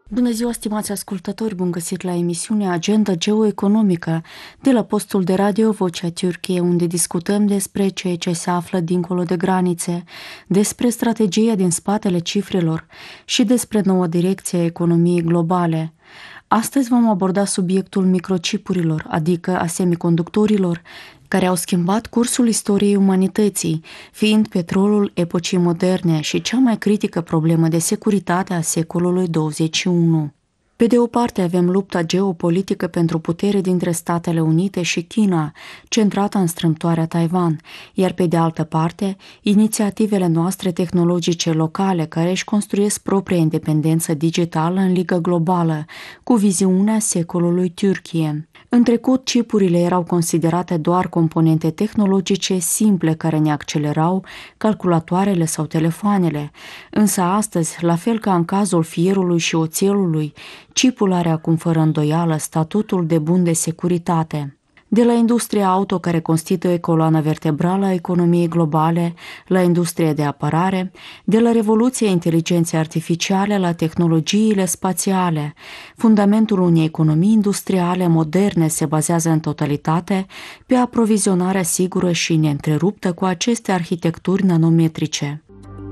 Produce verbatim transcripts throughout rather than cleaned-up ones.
Bună ziua, stimați ascultători, bun găsit la emisiunea Agenda Geoeconomică de la postul de radio Vocea Türkiye, unde discutăm despre ceea ce se află dincolo de granițe, despre strategia din spatele cifrelor și despre noua direcție a economiei globale. Astăzi vom aborda subiectul microcipurilor, adică a semiconductorilor, care au schimbat cursul istoriei umanității, fiind petrolul epocii moderne și cea mai critică problemă de securitate a secolului douăzeci și unu. Pe de o parte avem lupta geopolitică pentru putere dintre Statele Unite și China, centrată în strâmtoarea Taiwan, iar pe de altă parte, inițiativele noastre tehnologice locale care își construiesc propria independență digitală în ligă globală, cu viziunea secolului Türkiye. În trecut, chipurile erau considerate doar componente tehnologice simple care ne accelerau calculatoarele sau telefoanele, însă astăzi, la fel ca în cazul fierului și oțelului, chipul are acum fără îndoială statutul de bun de securitate. De la industria auto, care constituie coloana vertebrală a economiei globale, la industria de apărare, de la revoluția inteligenței artificiale la tehnologiile spațiale, fundamentul unei economii industriale moderne se bazează în totalitate pe aprovizionarea sigură și neîntreruptă cu aceste arhitecturi nanometrice.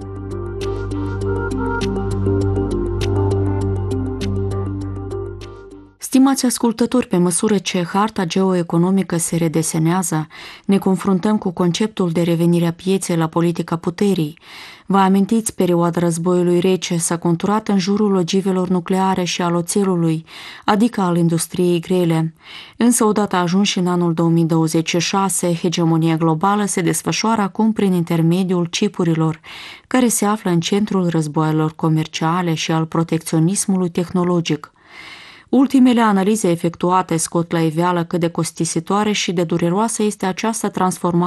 Stimați ascultători, pe măsură ce harta geoeconomică se redesenează, ne confruntăm cu conceptul de revenire a pieței la politica puterii. Vă amintiți, perioada războiului rece s-a conturat în jurul ogivelor nucleare și al oțelului, adică al industriei grele. Însă, odată ajunși în anul două mii douăzeci și șase, hegemonia globală se desfășoară acum prin intermediul chipurilor, care se află în centrul războaielor comerciale și al protecționismului tehnologic. Ultimele analize efectuate scot la iveală cât de costisitoare și de dureroasă este această transformare